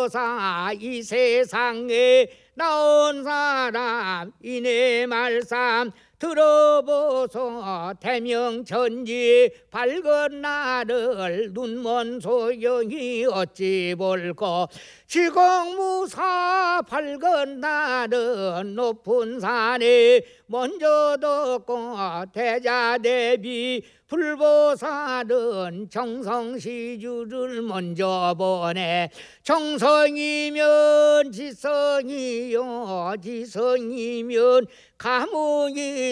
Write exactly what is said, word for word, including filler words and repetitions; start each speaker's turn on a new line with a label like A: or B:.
A: 불보사 이 세상에 나온 사람 이내 말씀 들어보소. 대명천지 밝은 나를 눈먼 소경이 어찌 볼꼬. 지공무사 밝은 나는 높은 산에 먼저 뒀고 대자대비 불보살은 정성시주를 먼저 보내. 정성이면 지성이요 지성이면 가문이